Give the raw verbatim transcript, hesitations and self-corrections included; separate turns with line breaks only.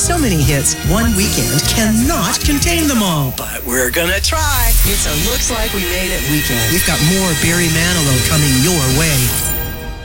So many hits, one weekend cannot contain them all. But we're gonna try. It's a Looks Like We Made It weekend. We've got more Barry Manilow coming your way.